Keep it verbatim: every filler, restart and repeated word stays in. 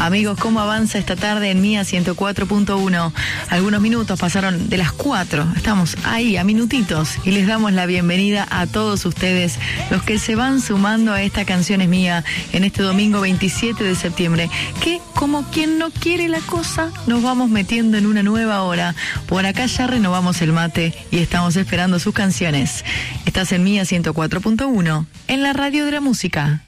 Amigos, ¿cómo avanza esta tarde en Mía ciento cuatro punto uno? Algunos minutos pasaron de las cuatro. Estamos ahí, a minutitos, y les damos la bienvenida a todos ustedes, los que se van sumando a esta Canción es Mía en este domingo veintisiete de septiembre, que como quien no quiere la cosa, nos vamos metiendo en una nueva hora. Por acá ya renovamos el mate y estamos esperando sus canciones. Estás en Mía ciento cuatro punto uno, en la radio de la música.